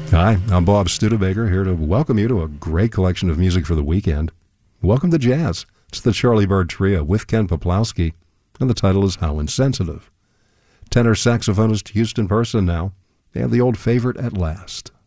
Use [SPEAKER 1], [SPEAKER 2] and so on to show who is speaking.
[SPEAKER 1] Hi, I'm Bob Studebaker, here to welcome you to a great collection of music for the weekend. Welcome to Jazz. It's the Charlie Byrd Trio with Ken Poplowski, and the title is How Insensitive. Tenor saxophonist Houston Person now, and the old favorite At Last.